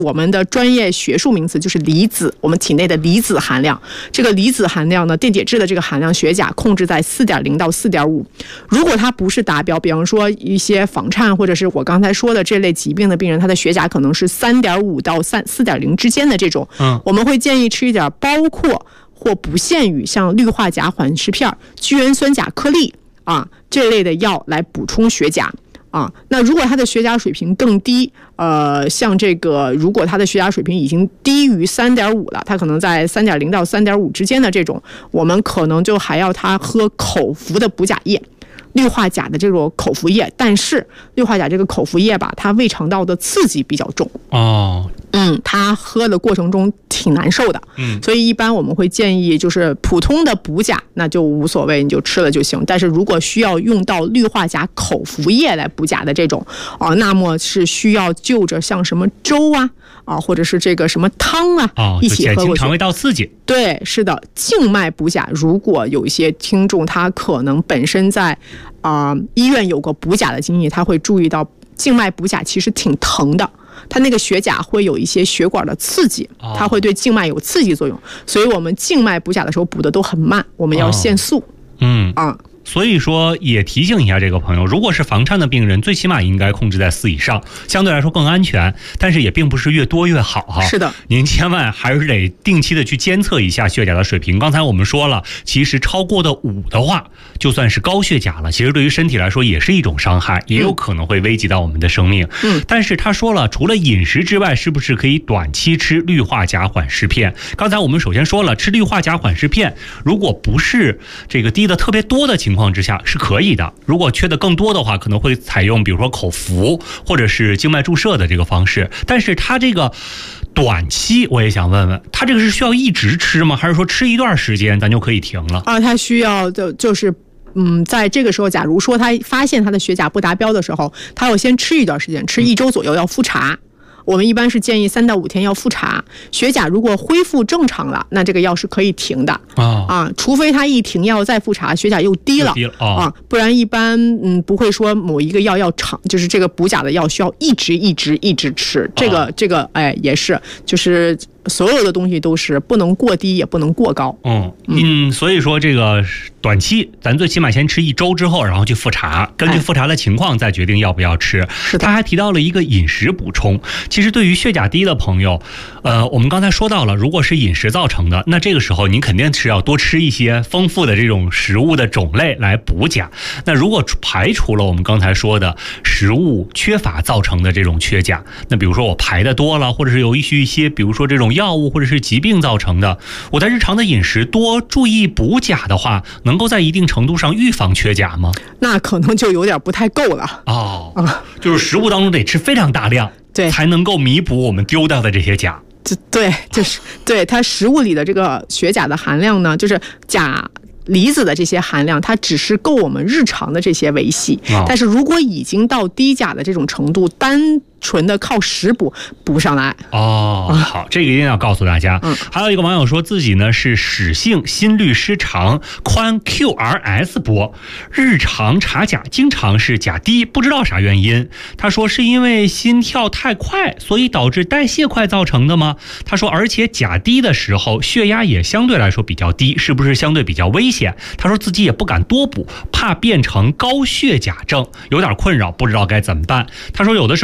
我们的专业学术名词就是离子，我们体内的离子含量。这个离子含量呢，电解质的这个含量，血钾控制在4.0到4.5。如果它不是达标，比方说一些房颤或者是我刚才说的这类疾病的病人，他的血钾可能是3.5到4.0之间的这种，我们会建议吃一点包括或不限于像氯化钾缓释片、聚氨酸钾颗粒这类的药来补充血钾。那如果他的血钾水平更低，像这个，如果他的血钾水平已经低于3.5了，他可能在3.0到3.5之间的这种，我们可能就还要他喝口服的补钾液，氯化钾的这种口服液。但是氯化钾这个口服液吧，它胃肠道的刺激比较重它喝的过程中挺难受的，所以一般我们会建议就是普通的补钾那就无所谓，你就吃了就行。但是如果需要用到氯化钾口服液来补钾的这种那么是需要就着像什么粥或者是这个什么汤一起喝过去， 减轻肠胃道刺激。 对，是的，静脉补钾，如果有一些听众他可能本身在医院有过补钾的经历，他会注意到静脉补钾其实挺疼的。它那个血钾会有一些血管的刺激，它会对静脉有刺激作用，所以我们静脉补钾的时候补的都很慢，我们要限速。 所以说也提醒一下这个朋友，如果是房颤的病人，最起码应该控制在4以上，相对来说更安全，但是也并不是越多越好是的， 您千万还是得定期的去监测一下血钾的水平。刚才我们说了，其实超过的5的话，就算是高血钾了，其实对于身体来说也是一种伤害，也有可能会危及到我们的生命。但是他说了，除了饮食之外，是不是可以短期吃氯化钾缓释片？刚才我们首先说了，吃氯化钾缓释片，如果不是这个低的特别多的情况之下是可以的，如果缺的更多的话，可能会采用比如说口服或者是静脉注射的这个方式。但是它这个短期我也想问问，它这个是需要一直吃吗？还是说吃一段时间咱就可以停了它需要就是在这个时候，假如说他发现他的血钾不达标的时候，他要先吃一段时间，吃1周左右，要复查。我们一般是建议3到5天要复查，血钾如果恢复正常了，那这个药是可以停的除非他一停药再复查血钾又低了不然一般不会说某一个药要长，就是这个补钾的药需要一直吃，这个也是，就是所有的东西都是不能过低也不能过高。 所以说这个短期咱最起码先吃1周之后，然后去复查，根据复查的情况再决定要不要吃。他还提到了一个饮食补充，其实对于血钾低的朋友我们刚才说到了，如果是饮食造成的，那这个时候您肯定是要多吃一些丰富的这种食物的种类来补钾。那如果排除了我们刚才说的食物缺乏造成的这种缺钾，那比如说我排的多了，或者是有一些比如说这种药物或者是疾病造成的，我在日常的饮食多注意补钾的话，能够在一定程度上预防缺钾吗？ 那可能就有点不太够了就是食物当中得吃非常大量，才能够弥补我们丢掉的这些钾。 对，它食物里的这个血钾的含量呢，就是钾离子的这些含量，它只是够我们日常的这些维系，但是如果已经到低钾的这种程度，单纯的靠食补补不上来。 好，这个一定要告诉大家。还有一个网友说自己呢是室性心律失常，髋 QRS 波，日常查钾经常是钾低，不知道啥原因。他说是因为心跳太快，所以导致代谢快造成的吗？他说而且钾低的时候血压也相对来说比较低，是不是相对比较危险？他说自己也不敢多补，怕变成高血钾症，有点困扰，不知道该怎么办。他说有的时候